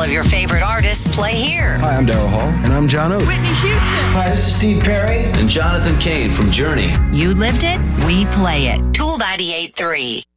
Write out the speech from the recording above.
of your favorite artists play here. Hi, I'm Daryl Hall. And I'm John Oates. Whitney Houston. Hi, this is Steve Perry. And Jonathan Cain from Journey. You lived it, we play it. Tool 98.3.